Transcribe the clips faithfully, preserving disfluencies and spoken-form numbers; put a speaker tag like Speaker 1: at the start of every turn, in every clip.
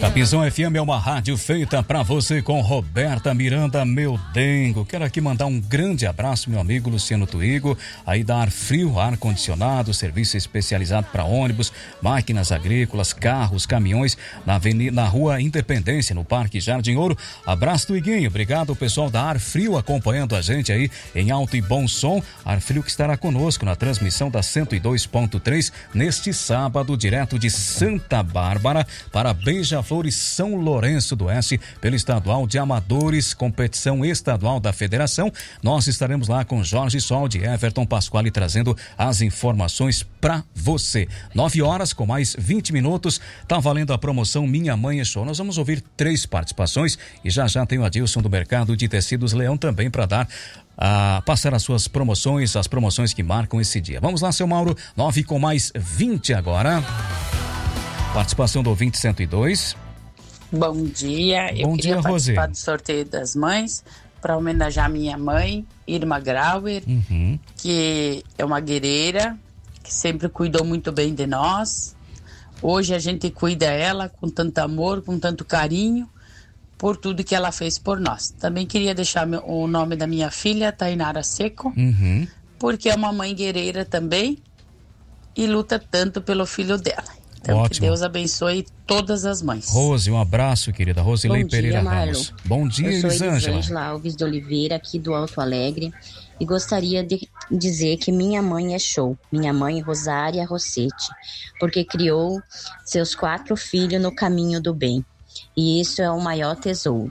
Speaker 1: Capinzão F M é uma rádio feita pra você com Roberta Miranda, meu dengo. Quero aqui mandar um grande abraço, meu amigo Luciano Tuigo, aí da Ar Frio, ar-condicionado, serviço especializado para ônibus, máquinas agrícolas, carros, caminhões, na avenida, na Rua Independência, no Parque Jardim Ouro. Abraço, Tuiguinho. Obrigado, pessoal da Ar Frio, acompanhando a gente aí em alto e bom som. Ar Frio que estará conosco na transmissão da cento e dois ponto três neste sábado, direto de Santa Bárbara para Beija-Flor e São Lourenço do Oeste, pelo Estadual de Amadores, competição estadual da Federação. Nós estaremos lá com Jorge Soldi e Everton Pasquale trazendo as informações para você. Nove horas com mais vinte minutos, tá valendo a promoção Minha Mãe é Show. Nós vamos ouvir três participações e já já tem o Adilson do Mercado de Tecidos Leão também para dar a passar as suas promoções, as promoções que marcam esse dia. Vamos lá, seu Mauro, nove com mais vinte agora. Participação do ouvinte cento e dois.
Speaker 2: Bom dia,
Speaker 1: Bom
Speaker 2: eu queria
Speaker 1: dia,
Speaker 2: participar
Speaker 1: Rosê.
Speaker 2: do sorteio das mães para homenagear minha mãe, Irma Grauer,
Speaker 1: Uhum.
Speaker 2: que é uma guerreira, que sempre cuidou muito bem de nós. Hoje a gente cuida ela com tanto amor, com tanto carinho, por tudo que ela fez por nós. Também queria deixar meu, o nome da minha filha, Tainara Seco,
Speaker 1: Uhum.
Speaker 2: porque é uma mãe guerreira também e luta tanto pelo filho dela. Então,
Speaker 1: Ótimo.
Speaker 2: que Deus abençoe todas as mães.
Speaker 1: Rose, um abraço, querida. Rosilei
Speaker 3: Bom dia,
Speaker 1: Pereira
Speaker 3: Marlon.
Speaker 1: Ramos. Bom dia,
Speaker 3: Eu sou
Speaker 1: Elisângela.
Speaker 3: Elisângela Alves de Oliveira, aqui do Alto Alegre, e gostaria de dizer que minha mãe é show. Minha mãe, Rosária Rossetti, porque criou seus quatro filhos no caminho do bem. E isso é o maior tesouro.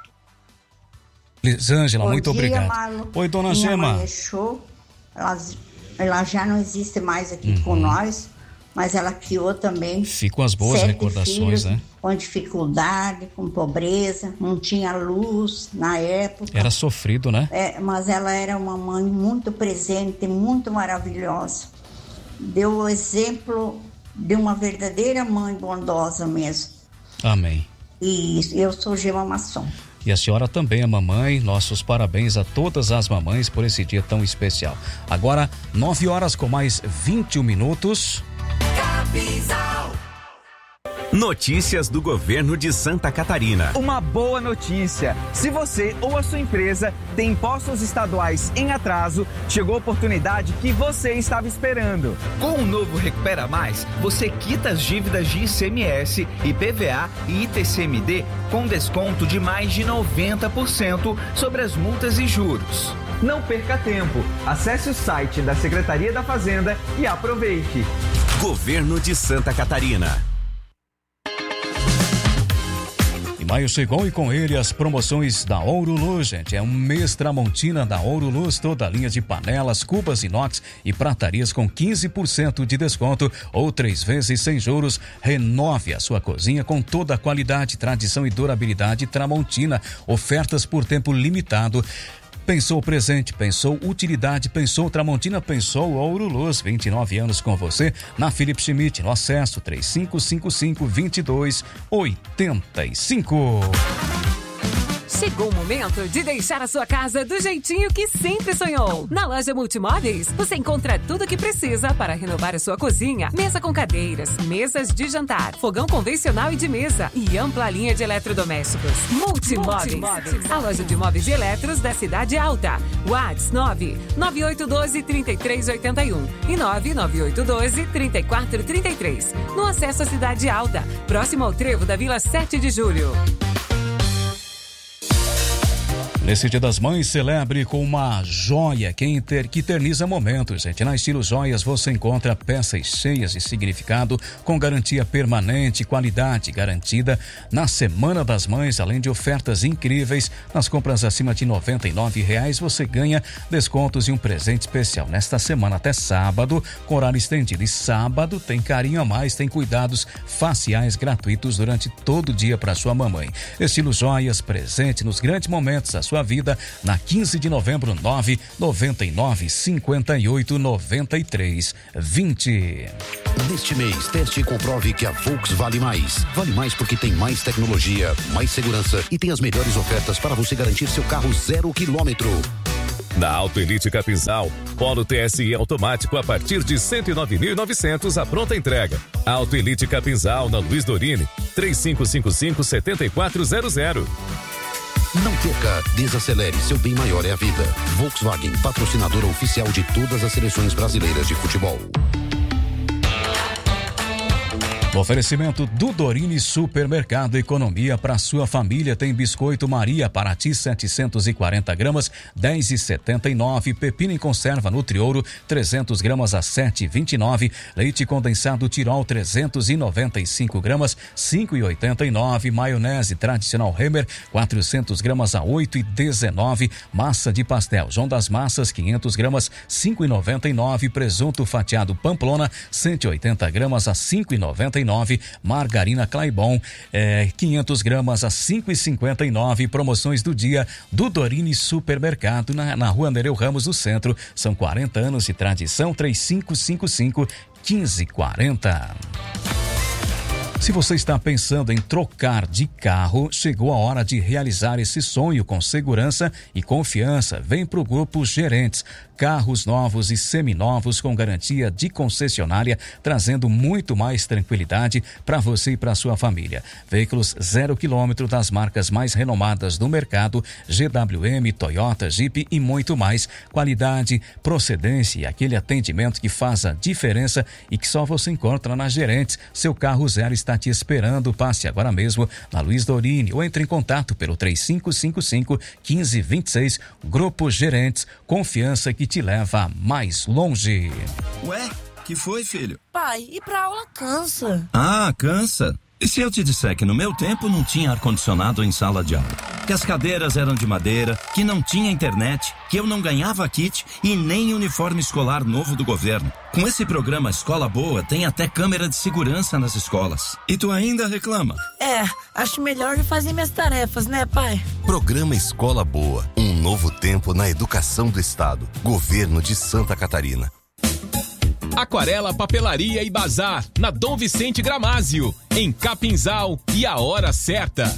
Speaker 1: Elisângela,
Speaker 4: Bom
Speaker 1: muito
Speaker 4: dia,
Speaker 1: obrigado.
Speaker 4: Marlon.
Speaker 1: Oi, dona
Speaker 4: Minha
Speaker 1: Gema.
Speaker 4: mãe é show. Ela, ela já não existe mais aqui
Speaker 1: Uhum.
Speaker 4: com nós, mas ela criou também
Speaker 1: Ficam as boas
Speaker 4: sete
Speaker 1: recordações,
Speaker 4: filhos,
Speaker 1: né?
Speaker 4: com dificuldade, com pobreza, não tinha luz na época.
Speaker 1: Era sofrido, né?
Speaker 4: É, mas ela era uma mãe muito presente, muito maravilhosa. Deu o exemplo de uma verdadeira mãe bondosa mesmo.
Speaker 1: Amém.
Speaker 4: E eu sou Gema Masson.
Speaker 1: E a senhora também é mamãe. Nossos parabéns a todas as mamães por esse dia tão especial. Agora, nove horas com mais vinte e um minutos.
Speaker 5: Capinzal. Notícias do governo de Santa Catarina.
Speaker 6: Uma boa notícia! Se você ou a sua empresa tem impostos estaduais em atraso, chegou a oportunidade que você estava esperando.
Speaker 7: Com o novo Recupera Mais, você quita as dívidas de I C M S, I P V A e I T C M D com desconto de mais de noventa por cento sobre as multas e juros.
Speaker 6: Não perca tempo. Acesse o site da Secretaria da Fazenda e aproveite.
Speaker 5: Governo de Santa Catarina.
Speaker 1: Maio chegou e com ele as promoções da Ouro Luz, gente. É um mês Tramontina da Ouro Luz, toda a linha de panelas, cubas inox e pratarias com quinze por cento de desconto ou três vezes sem juros. Renove a sua cozinha com toda a qualidade, tradição e durabilidade Tramontina. Ofertas por tempo limitado. Pensou presente, pensou utilidade, pensou Tramontina, pensou Ouro Luz. vinte e nove anos com você na Felipe Schmidt, no acesso três cinco cinco cinco, dois dois oito cinco.
Speaker 8: Chegou o momento de deixar a sua casa do jeitinho que sempre sonhou. Na loja Multimóveis, você encontra tudo o que precisa para renovar a sua cozinha. Mesa com cadeiras, mesas de jantar, fogão convencional e de mesa e ampla linha de eletrodomésticos. Multimóveis. Multimóveis. A loja de móveis e eletros da Cidade Alta. WhatsApp nove nove oito um dois, três três oito um e nove nove oito um dois, três quatro três três. No acesso à Cidade Alta, próximo ao trevo da Vila sete de julho.
Speaker 1: Nesse Dia das Mães, celebre com uma joia que, inter, que eterniza momentos, gente. Na Estilo Joias você encontra peças cheias de significado, com garantia permanente, qualidade garantida. Na Semana das Mães, além de ofertas incríveis, nas compras acima de noventa e nove reais, você ganha descontos e um presente especial. Nesta semana até sábado, com horário estendido. E sábado tem carinho a mais, tem cuidados faciais gratuitos durante todo o dia para sua mamãe. Estilo Joias, presente nos grandes momentos da sua vida, na quinze de novembro, nove noventa e nove, cinquenta e oito, noventa e três, vinte.
Speaker 9: Neste mês, teste e comprove que a Volks vale mais. Vale mais porque tem mais tecnologia, mais segurança e tem as melhores ofertas para você garantir seu carro zero quilômetro.
Speaker 10: Na Auto Elite Capinzal, Polo T S I automático a partir de cento e nove mil e novecentos a pronta entrega. Auto Elite Capinzal, na Luiz Dorini, três cinco cinco cinco, sete quatro zero zero.
Speaker 9: Não perca, desacelere, seu bem maior é a vida. Volkswagen, patrocinadora oficial de todas as seleções brasileiras de futebol.
Speaker 1: Oferecimento do Dorini Supermercado Economia para sua família. Tem biscoito Maria Paraty setecentos e quarenta gramas, dez e setenta e nove. Pepino em conserva Nutriouro trezentos gramas a sete e vinte e nove. Leite condensado Tirol trezentos e noventa e cinco gramas, cinco e oitenta e nove. Maionese tradicional Hemer quatrocentos gramas a oito e dezenove. Massa de pastel João das Massas quinhentos gramas, cinco e noventa e nove. Presunto fatiado Pamplona cento e oitenta gramas a cinco e noventa e nove. Margarina Claibon é, quinhentos gramas a cinco e cinquenta e nove. Promoções do dia do Dorini Supermercado na, na Rua Nereu Ramos, no centro. São quarenta anos de tradição. Três cinco cinco cinco, um cinco quatro zero. Se você está pensando em trocar de carro, chegou a hora de realizar esse sonho com segurança e confiança. Vem para o Grupo Gerentes. Carros novos e seminovos com garantia de concessionária, trazendo muito mais tranquilidade para você e para sua família. Veículos zero quilômetro das marcas mais renomadas do mercado, G W M, Toyota, Jeep e muito mais. Qualidade, procedência e aquele atendimento que faz a diferença e que só você encontra na Gerentes. Seu carro zero está te esperando. Passe agora mesmo na Luiz Dorini ou entre em contato pelo três cinco cinco cinco, um cinco dois seis. Grupo Gerentes, confiança que te leva mais longe.
Speaker 11: Ué, que foi, filho?
Speaker 12: Pai, ir pra aula cansa.
Speaker 11: Ah, cansa? E se eu te disser que no meu tempo não tinha ar-condicionado em sala de aula? Que as cadeiras eram de madeira, que não tinha internet, que eu não ganhava kit e nem uniforme escolar novo do governo. Com esse programa Escola Boa, tem até câmera de segurança nas escolas. E tu ainda reclama?
Speaker 12: É, acho melhor ir fazer minhas tarefas, né, pai?
Speaker 13: Programa Escola Boa, um novo tempo na educação do Estado. Governo de Santa Catarina.
Speaker 14: Aquarela, Papelaria e Bazar, na Dom Vicente Gramázio, em Capinzal, e a hora certa.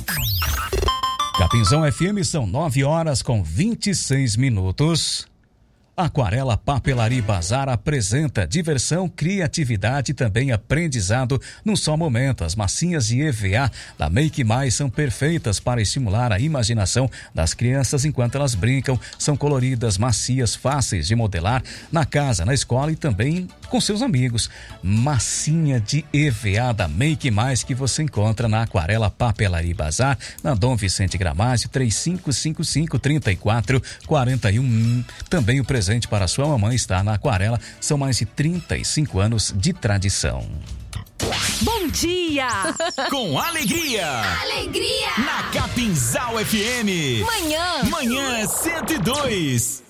Speaker 1: Capinzão F M, são nove horas com vinte e seis minutos. Aquarela, Papelaria e Bazar apresenta diversão, criatividade e também aprendizado num só momento. As massinhas de E V A da Make Mais são perfeitas para estimular a imaginação das crianças enquanto elas brincam. São coloridas, macias, fáceis de modelar na casa, na escola e também com seus amigos. Massinha de E V A da Make Mais que você encontra na Aquarela, Papelaria e Bazar, na Dom Vicente Gramázio, três cinco cinco cinco, três quatro quatro um. Também o presente para sua mamãe está na Aquarela. São mais de trinta e cinco anos de tradição.
Speaker 8: Bom dia!
Speaker 14: Com alegria!
Speaker 8: Alegria!
Speaker 14: Na Capinzal F M.
Speaker 8: Manhã!
Speaker 14: Manhã cento e dois.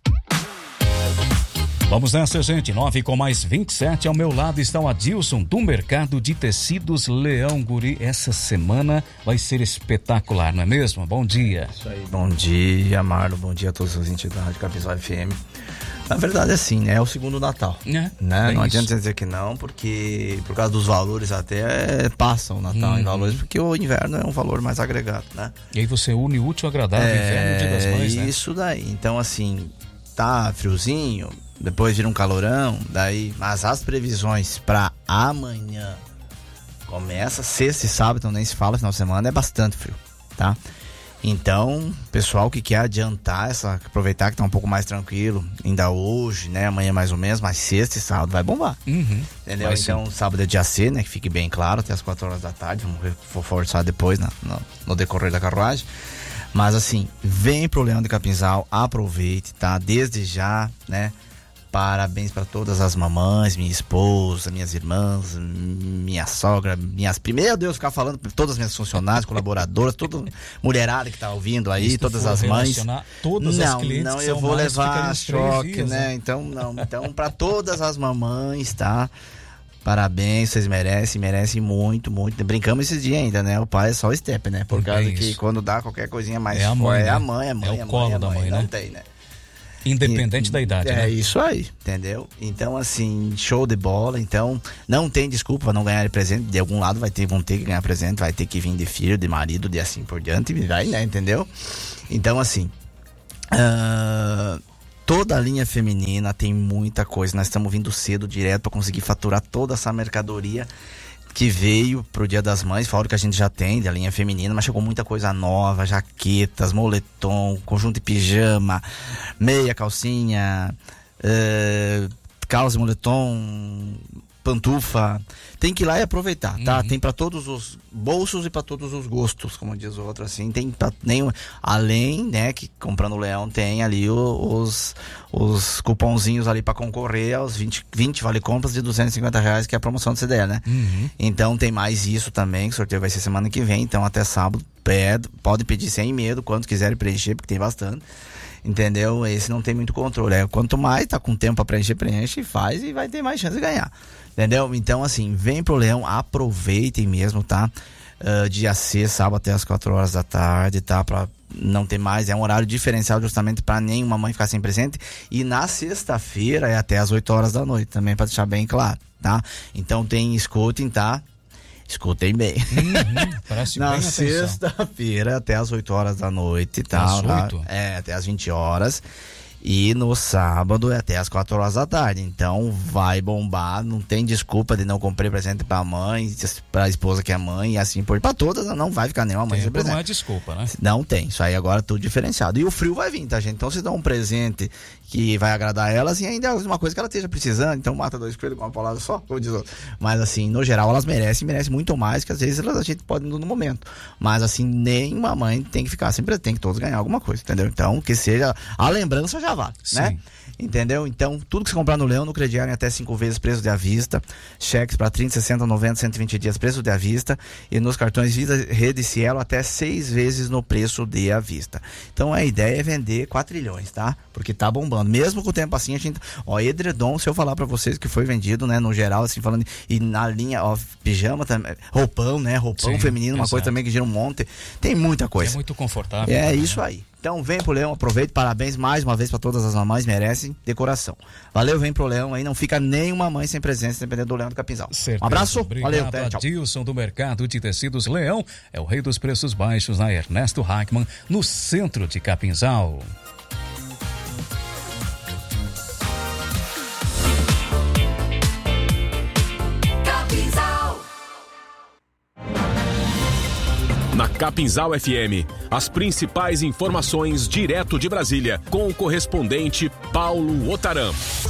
Speaker 1: Vamos nessa, gente. nove com mais vinte e sete. Ao meu lado está o Adilson, do Mercado de Tecidos Leão Guri. Essa semana vai ser espetacular, não é mesmo? Bom dia.
Speaker 15: Isso aí. Bom dia, Marlon. Bom dia a todas as entidades de Capinzal F M. Na verdade, assim, né? É o segundo Natal. É, né? Não isso. Adianta dizer que não, porque por causa dos valores até passam o Natal hum. em valores, porque o inverno é um valor mais agregado, né?
Speaker 1: E aí você une útil ao agradável, é, inverno, Dia das Mães, né?
Speaker 15: Isso daí. Então, assim, tá friozinho, depois vira um calorão, daí, mas as previsões para amanhã começa sexta e sábado, então nem se fala, final de semana é bastante frio, tá? Então, pessoal que quer adiantar, essa, aproveitar que tá um pouco mais tranquilo, ainda hoje, né, amanhã mais ou menos, mas sexta e sábado vai bombar,
Speaker 1: uhum.
Speaker 15: entendeu? Vai então, sim. Sábado é dia C, né, que fique bem claro, até as quatro horas da tarde, vamos reforçar depois na, no, no decorrer da carruagem. Mas assim, vem pro Leão de Capinzal, aproveite, tá? Desde já, né? Parabéns para todas as mamães, minha esposa, minhas irmãs, minha sogra, minhas primas. Meu Deus, ficar falando para todas as minhas funcionárias, colaboradoras, toda mulherada que tá ouvindo aí, todas as mães.
Speaker 1: Todas
Speaker 15: não,
Speaker 1: as clientes
Speaker 15: não, eu vou
Speaker 1: mais,
Speaker 15: levar choque, dias, né? né? Então, não, então para todas as mamães, tá? Parabéns, vocês merecem, merecem muito, muito. Brincamos esse dia ainda, né? O pai é só o step, né? Por causa que quando dá qualquer coisinha mais
Speaker 1: é a mãe,
Speaker 15: é
Speaker 1: né?
Speaker 15: a mãe, é a mãe,
Speaker 1: é o colo
Speaker 15: mãe,
Speaker 1: da mãe,
Speaker 15: não
Speaker 1: né?
Speaker 15: tem, né?
Speaker 1: Independente e, da idade,
Speaker 15: é
Speaker 1: né?
Speaker 15: É isso aí, entendeu? Então, assim, show de bola. Então, não tem desculpa pra não ganhar presente. De algum lado vai ter, vão ter que ganhar presente, vai ter que vir de filho, de marido, de assim por diante, e vai, né? Entendeu? Então, assim, uh, Toda a linha feminina tem muita coisa. Nós estamos vindo cedo direto para conseguir faturar toda essa mercadoria que veio pro Dia das Mães, fora que a gente já tem da linha feminina, mas chegou muita coisa nova, jaquetas, moletom, conjunto de pijama, meia, calcinha, uh, calça, moletom, pantufa. Tem que ir lá e aproveitar, tá? Uhum. Tem para todos os bolsos e para todos os gostos, como diz o outro, assim. Tem pra nenhum, além, né, que comprando o Leão tem ali o, os, os cupomzinhos ali para concorrer aos vinte, vinte vale compras de duzentos e cinquenta reais, que é a promoção do C D L, né? Uhum. Então tem mais isso também, que o sorteio vai ser semana que vem, então até sábado, pede, pode pedir sem medo, quanto quiserem preencher, porque tem bastante. Entendeu? Esse não tem muito controle. É, quanto mais tá com tempo para preencher, preenche, faz e vai ter mais chance de ganhar. Entendeu? Então, assim, vem pro Leão, aproveitem mesmo, tá? Uh, dia C, sábado até as quatro horas da tarde, tá? Pra não ter mais, é um horário diferencial justamente para nenhuma mãe ficar sem presente. E na sexta-feira é até as oito horas da noite, também para deixar bem claro, tá? Então tem, escutem, tá? Escutem bem. Uhum, parece na sexta-feira até as oito horas da noite, tá? Às oito? É, até as vinte horas. E no sábado é até as quatro horas da tarde. Então vai bombar, não tem desculpa de não comprar presente pra mãe, pra esposa que é mãe, e assim por. Pra todas, não vai ficar nenhuma mãe sem presente. Não é desculpa, né? Não tem, isso aí agora é tudo diferenciado. E o frio vai vir, tá, gente? Então se dá um presente que vai agradar elas e ainda é uma coisa que ela esteja precisando, então mata dois coelhos com uma palavra só, como diz outro. Mas assim, no geral elas merecem, merecem muito mais, que às vezes elas, a gente pode no momento. Mas assim, nenhuma mãe tem que ficar sempre, tem que todos ganhar alguma coisa, entendeu? Então, que seja, a lembrança já vale, sim, né? Entendeu? Então, tudo que você comprar no Leão, no crediário, em até cinco vezes preço de à vista, cheques para trinta, sessenta, noventa, cento e vinte dias preço de à vista, e nos cartões Visa, Rede e Cielo até seis vezes no preço de à vista. Então a ideia é vender quatrilhões, tá? Porque tá bombando. Mesmo com o tempo assim, a gente, ó, edredom, se eu falar para vocês que foi vendido, né, no geral, assim, falando, e na linha, ó, pijama também, roupão, né, roupão sim, feminino, uma exato, coisa também que gira um monte, tem muita coisa. É muito confortável. É também, isso, né? Aí. Então vem pro Leão, aproveite, parabéns mais uma vez para todas as mamães, merecem decoração. Valeu, vem pro Leão aí, não fica nenhuma mãe sem presença, dependendo do Leão do Capinzal. Certeza. Um abraço, obrigado, valeu, até, tchau. Adilson do Mercado de Tecidos Leão é o rei dos preços baixos na Ernesto Hackman, no centro de Capinzal.
Speaker 14: Na Capinzal F M, as principais informações direto de Brasília, com o correspondente Paulo Otaram.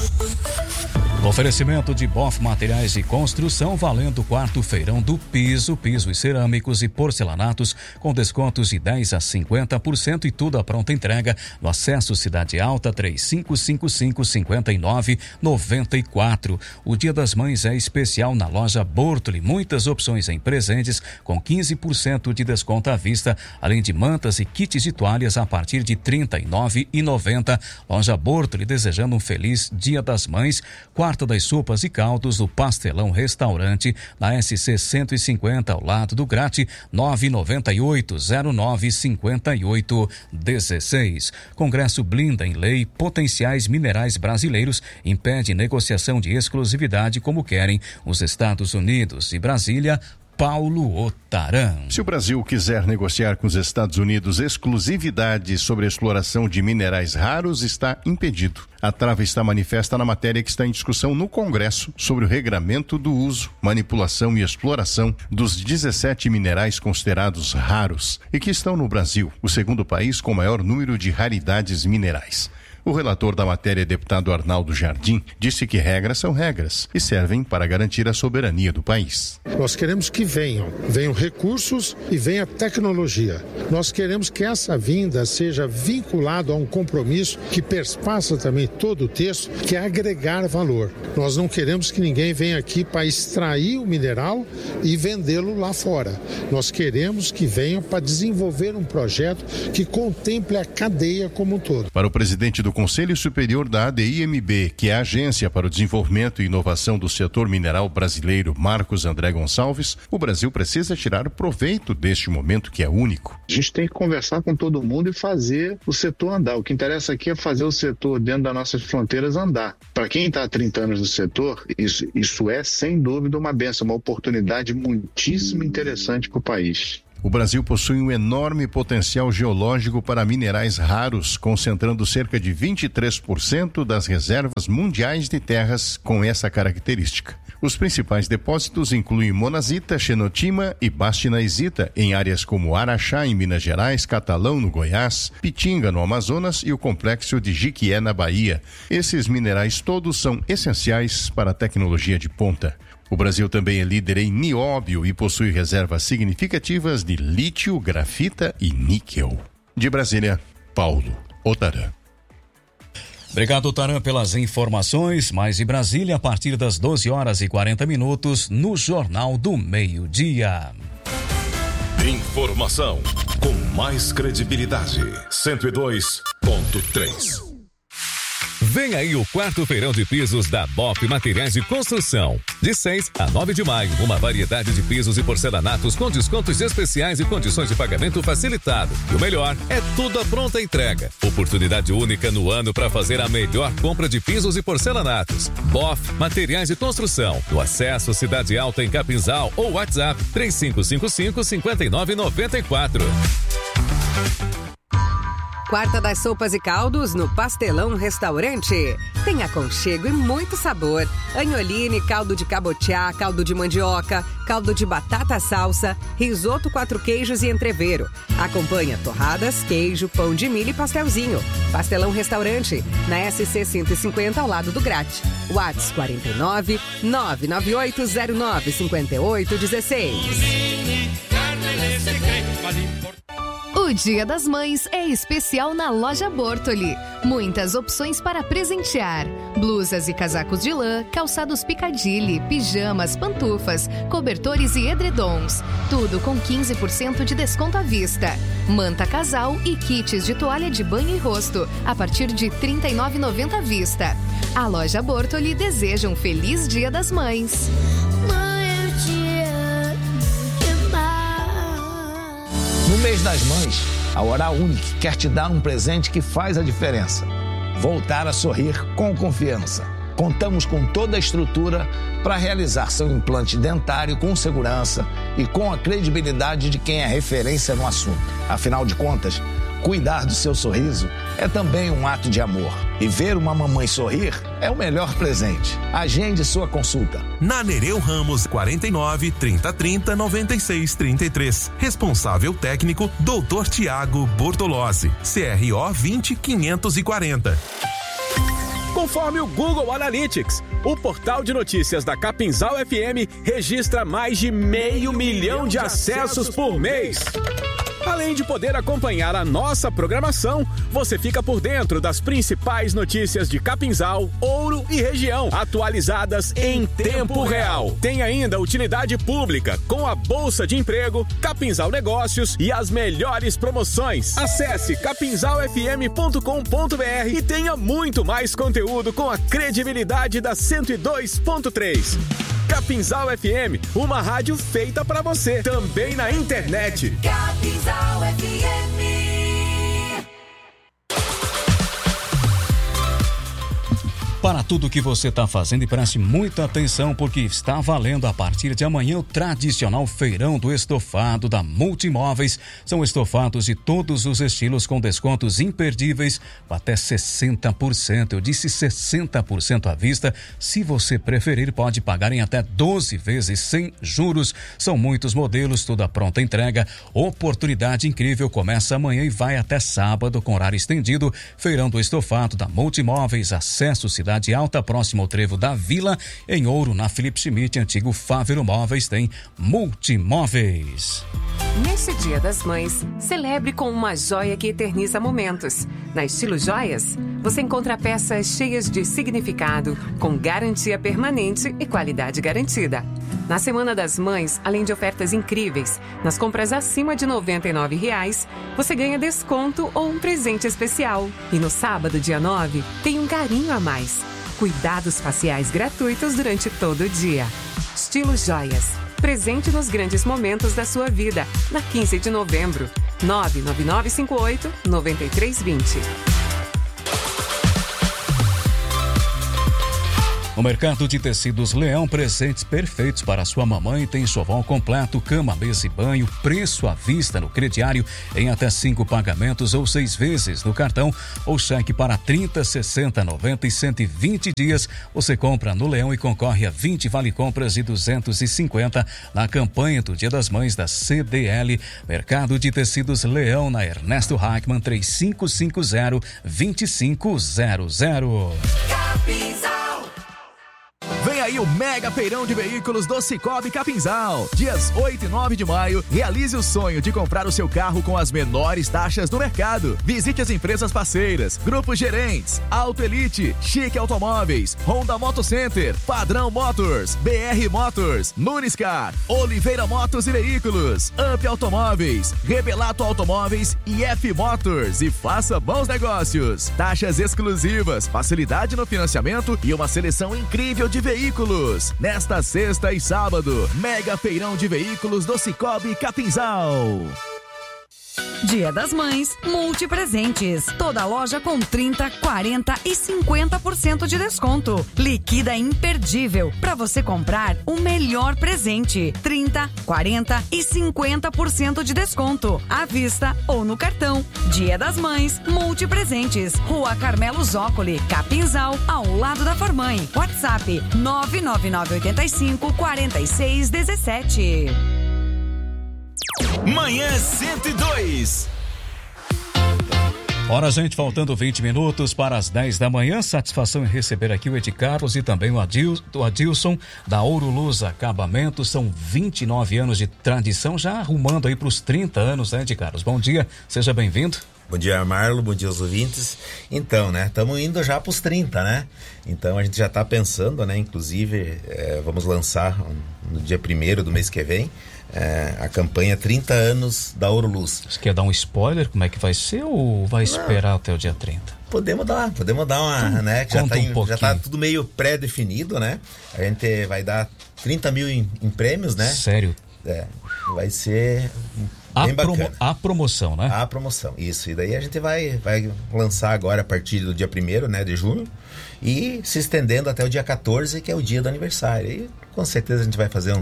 Speaker 1: Oferecimento de Boff Materiais e Construção, valendo o quarto feirão do piso, pisos cerâmicos e porcelanatos, com descontos de dez a cinquenta por cento e tudo à pronta entrega no acesso Cidade Alta três cinco cinco cinco, cinco nove nove quatro. O Dia das Mães é especial na loja Bortoli, muitas opções em presentes com quinze por cento de desconto à vista, além de mantas e kits de toalhas a partir de trinta e nove reais e noventa centavos. Loja Bortoli, desejando um feliz Dia das Mães. Quarto das sopas e caldos do Pastelão Restaurante, na S C cento e cinquenta, ao lado do Grate, nove nove oito, zero nove cinco oito um seis. Congresso blinda em lei potenciais minerais brasileiros, impede negociação de exclusividade como querem os Estados Unidos e Brasília. Paulo Otaram.
Speaker 16: Se o Brasil quiser negociar com os Estados Unidos exclusividade sobre a exploração de minerais raros, está impedido. A trava está manifesta na matéria que está em discussão no Congresso sobre o regramento do uso, manipulação e exploração dos dezessete minerais considerados raros e que estão no Brasil, o segundo país com maior número de raridades minerais. O relator da matéria, deputado Arnaldo Jardim, disse que regras são regras e servem para garantir a soberania do país.
Speaker 17: Nós queremos que venham, venham recursos e venha tecnologia. Nós queremos que essa vinda seja vinculada a um compromisso que perspassa também todo o texto, que é agregar valor. Nós não queremos que ninguém venha aqui para extrair o mineral e vendê-lo lá fora. Nós queremos que venham para desenvolver um projeto que contemple a cadeia como um todo.
Speaker 16: Para o presidente do Conselho Superior da A D I M B, que é a Agência para o Desenvolvimento e Inovação do Setor Mineral Brasileiro, Marcos André Gonçalves, o Brasil precisa tirar proveito deste momento que é único.
Speaker 18: A gente tem que conversar com todo mundo e fazer o setor andar. O que interessa aqui é fazer o setor dentro das nossas fronteiras andar. Para quem está há trinta anos no setor, isso, isso é sem dúvida uma benção, uma oportunidade muitíssimo interessante para o país.
Speaker 16: O Brasil possui um enorme potencial geológico para minerais raros, concentrando cerca de vinte e três por cento das reservas mundiais de terras com essa característica. Os principais depósitos incluem monazita, xenotima e bastinaisita, em áreas como Araxá, em Minas Gerais, Catalão, no Goiás, Pitinga, no Amazonas e o complexo de Jiquié, na Bahia. Esses minerais todos são essenciais para a tecnologia de ponta. O Brasil também é líder em nióbio e possui reservas significativas de lítio, grafita e níquel. De Brasília, Paulo Otarã.
Speaker 1: Obrigado, Taran, pelas informações. Mais de Brasília, a partir das doze horas e quarenta minutos, no Jornal do Meio-Dia.
Speaker 10: Informação com mais credibilidade. cento e dois ponto três. Vem aí o quarto feirão de pisos da B O F Materiais de Construção. De seis a nove de maio, uma variedade de pisos e porcelanatos com descontos especiais e condições de pagamento facilitado. E o melhor, é tudo à pronta entrega. Oportunidade única no ano para fazer a melhor compra de pisos e porcelanatos. B O F Materiais de Construção. No acesso Cidade Alta em Capinzal ou WhatsApp três cinco cinco cinco, cinco nove nove quatro.
Speaker 19: Quarta das sopas e caldos no Pastelão Restaurante. Tem aconchego e muito sabor. Anholine, caldo de cabotiá, caldo de mandioca, caldo de batata salsa, risoto quatro queijos e entrevero. Acompanha torradas, queijo, pão de milho e pastelzinho. Pastelão Restaurante, na S C cento e cinquenta ao lado do Grate. WhatsApp quarenta e nove, nove nove oito zero nove, cinco oito um seis.
Speaker 20: O Dia das Mães é especial na Loja Bortoli. Muitas opções para presentear. Blusas e casacos de lã, calçados Picadilly, pijamas, pantufas, cobertores e edredons. Tudo com quinze por cento de desconto à vista. Manta casal e kits de toalha de banho e rosto, a partir de trinta e nove reais e noventa centavos à vista. A Loja Bortoli deseja um feliz Dia das Mães.
Speaker 21: No mês das mães, a Oral Unique quer te dar um presente que faz a diferença. Voltar a sorrir com confiança. Contamos com toda a estrutura para realizar seu implante dentário com segurança e com a credibilidade de quem é referência no assunto. Afinal de contas, cuidar do seu sorriso é também um ato de amor. E ver uma mamãe sorrir é o melhor presente. Agende sua consulta.
Speaker 22: Na Nereu Ramos, quarenta e nove, trinta, trinta, noventa e seis, trinta e três. Responsável técnico, doutor Tiago Bortolozzi. C R O vinte, quinhentos e quarenta.
Speaker 14: Conforme o Google Analytics, o portal de notícias da Capinzal F M registra mais de meio milhão de acessos por mês. Além de poder acompanhar a nossa programação, você fica por dentro das principais notícias de Capinzal, Ouro e região, atualizadas em tempo real. Tem ainda utilidade pública, com a Bolsa de Emprego, Capinzal Negócios e as melhores promoções. Acesse capinzal f m ponto com ponto b r e tenha muito mais conteúdo com a credibilidade da cento e dois ponto três. Capinzal F M, uma rádio feita pra você, também na internet. Capinzal F M.
Speaker 1: Para tudo que você está fazendo, e preste muita atenção, porque está valendo a partir de amanhã o tradicional feirão do estofado da Multimóveis. São estofados de todos os estilos com descontos imperdíveis, até sessenta por cento. Eu disse sessenta por cento à vista. Se você preferir, pode pagar em até doze vezes sem juros. São muitos modelos, tudo à pronta entrega. Oportunidade incrível, começa amanhã e vai até sábado com horário estendido. Feirão do estofado da Multimóveis, acesso Cidade Alta, próximo ao Trevo da Vila. Em Ouro, na Felipe Schmidt, antigo Fávero Móveis, tem Multimóveis.
Speaker 8: Neste Dia das Mães, celebre com uma joia que eterniza momentos. Na Estilo Joias, você encontra peças cheias de significado, com garantia permanente e qualidade garantida. Na Semana das Mães, além de ofertas incríveis, nas compras acima de noventa e nove reais, você ganha desconto ou um presente especial. E no sábado, dia nove, tem um carinho a mais. Cuidados faciais gratuitos durante todo o dia. Estilo Joias. Presente nos grandes momentos da sua vida. Na quinze de novembro. nove nove nove cinco oito, nove três dois zero.
Speaker 1: No Mercado de Tecidos Leão, presentes perfeitos para sua mamãe. Tem enxoval completo, cama, mesa e banho, preço à vista no crediário em até cinco pagamentos ou seis vezes no cartão ou cheque para trinta, sessenta, noventa e cento e vinte dias. Você compra no Leão e concorre a vinte vale-compras de duzentos e cinquenta na campanha do Dia das Mães da C D L. Mercado de Tecidos Leão, na Ernesto Hackman, três cinco cinco zero, dois cinco zero zero.
Speaker 2: Vem aí o Mega Feirão de Veículos do Cicobi Capinzal. Dias oito e nove de maio, realize o sonho de comprar o seu carro com as menores taxas do mercado. Visite as empresas parceiras, Grupos Gerentes, Auto Elite, Chique Automóveis, Honda Moto Center, Padrão Motors, B R Motors, Nuniscar, Oliveira Motos e Veículos, Up Automóveis, Revelato Automóveis e F Motors, e faça bons negócios. Taxas exclusivas, facilidade no financiamento e uma seleção incrível de veículos. Nesta sexta e sábado, Mega Feirão de Veículos do Cicobi Capinzal.
Speaker 3: Dia das Mães, Multipresentes. Toda loja com trinta, quarenta e cinquenta por cento de desconto. Liquida imperdível para você comprar o melhor presente. trinta, quarenta e cinquenta por cento de desconto à vista ou no cartão. Dia das Mães, Multipresentes. Rua Carmelo Zócoli, Capinzal, ao lado da Formãe. WhatsApp nove nove nove oito cinco, quatro seis um sete.
Speaker 2: Manhã cento e dois.
Speaker 1: Ora, gente, faltando vinte minutos para as dez da manhã. Satisfação em receber aqui o Ed Carlos e também o, Adil, o Adilson da Ouro Luz Acabamentos. São vinte e nove anos de tradição, já arrumando aí para os trinta anos, né, Ed Carlos? Bom dia, seja bem-vindo.
Speaker 23: Bom dia, Marlo, bom dia aos ouvintes. Então, né, estamos indo já para os trinta, né? Então a gente já está pensando, né, inclusive é, vamos lançar no dia primeiro do mês que vem É, a campanha trinta anos da Ouro Luz.
Speaker 1: Você quer dar um spoiler? Como é que vai ser ou vai esperar Não. até o dia trinta?
Speaker 23: Podemos dar, podemos dar uma, então, né? Que já tá, um já tá tudo meio pré-definido, né? A gente vai dar trinta mil em, em prêmios, né?
Speaker 1: Sério?
Speaker 23: É, vai ser
Speaker 1: a
Speaker 23: bem
Speaker 1: promo,
Speaker 23: bacana.
Speaker 1: A promoção, né?
Speaker 23: A promoção, isso. E daí a gente vai, vai lançar agora a partir do dia primeiro, né, de junho, e se estendendo até o dia quatorze, que é o dia do aniversário. E com certeza a gente vai fazer um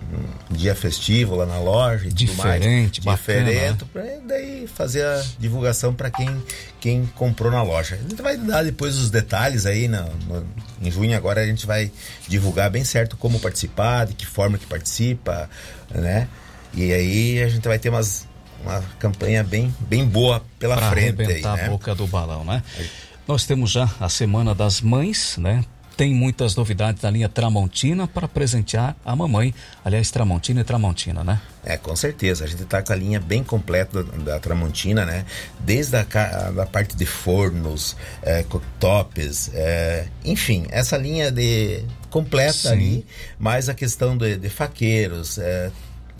Speaker 23: um dia festivo lá na loja e tudo mais.
Speaker 1: Diferente,
Speaker 23: Diferente, para daí fazer a divulgação para quem, quem comprou na loja. A gente vai dar depois os detalhes aí, no, no, em junho agora a gente vai divulgar bem certo como participar, de que forma que participa, né? E aí a gente vai ter umas, uma campanha bem, bem boa pela pra frente aí, né?
Speaker 1: A boca do balão, né? Nós temos já a Semana das Mães, né? Tem muitas novidades na linha Tramontina para presentear a mamãe. Aliás, Tramontina e Tramontina, né?
Speaker 23: É, com certeza. A gente está com a linha bem completa da, da Tramontina, né? Desde a da parte de fornos, é, cooktops, é, enfim, essa linha de completa Sim. ali, mais a questão de, de faqueiros, é,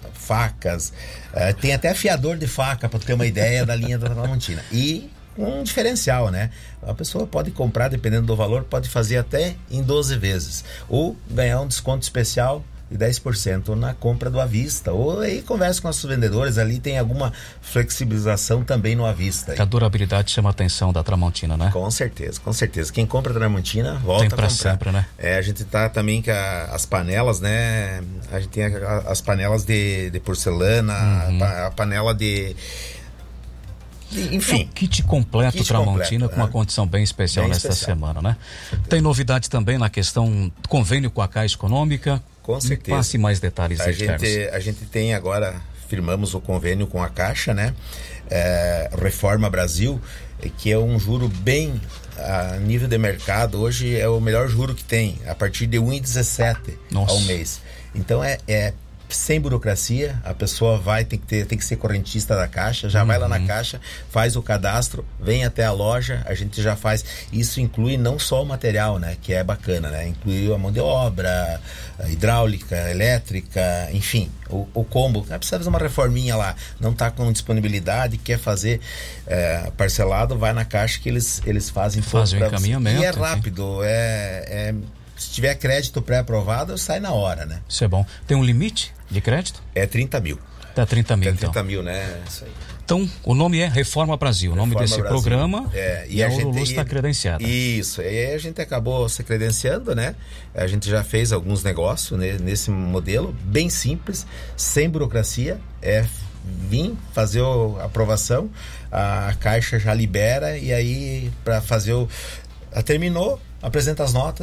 Speaker 23: facas, é, tem até afiador de faca, para ter uma ideia da linha da Tramontina. E um diferencial, né? A pessoa pode comprar, dependendo do valor, pode fazer até em doze vezes, ou ganhar um desconto especial de dez por cento na compra do à vista, ou aí conversa com nossos vendedores, ali tem alguma flexibilização também no à vista.
Speaker 1: A durabilidade chama a atenção da Tramontina, né?
Speaker 23: Com certeza, com certeza. Quem compra Tramontina volta
Speaker 1: tem pra
Speaker 23: a comprar.
Speaker 1: sempre, né?
Speaker 23: É, a gente tá também com a, as panelas, né? A gente tem a, a, as panelas de, de porcelana, uhum. a, a panela de enfim,
Speaker 1: é um kit completo kit Tramontina completo, com uma é. condição bem especial bem nesta especial. semana, né? Tem novidade também na questão do convênio com a Caixa Econômica.
Speaker 23: Com certeza.
Speaker 1: Passe mais detalhes
Speaker 23: a gente, a gente tem agora, firmamos o convênio com a Caixa, né? É, Reforma Brasil, que é um juro bem a nível de mercado. Hoje é o melhor juro que tem, a partir de um vírgula dezessete ao mês. Então é, é sem burocracia, a pessoa vai, tem que ter, tem que ser correntista da Caixa, já uhum. vai lá na Caixa, faz o cadastro, vem até a loja, a gente já faz, isso inclui não só o material, né, que é bacana, né, inclui a mão de obra, a hidráulica, a elétrica, enfim, o, o combo, precisa fazer uma reforminha lá, não está com disponibilidade, quer fazer é, parcelado, vai na Caixa que eles, eles fazem
Speaker 1: fazem o encaminhamento,
Speaker 23: e é rápido, é, é se tiver crédito pré-aprovado, sai na hora, né?
Speaker 1: Isso é bom. Tem um limite de crédito?
Speaker 23: É trinta mil.
Speaker 1: Até trinta mil,
Speaker 23: Até trinta
Speaker 1: então.
Speaker 23: mil, né? Isso aí.
Speaker 1: Então, o nome é Reforma Brasil, o nome
Speaker 23: Reforma
Speaker 1: desse
Speaker 23: Brasil.
Speaker 1: programa,
Speaker 23: é,
Speaker 1: e, e a Auroluz está credenciada.
Speaker 23: Isso, e aí a gente acabou se credenciando, né? A gente já fez alguns negócios né, nesse modelo, bem simples, sem burocracia, é vir fazer a aprovação, a Caixa já libera, e aí para fazer o... Terminou, apresenta as notas,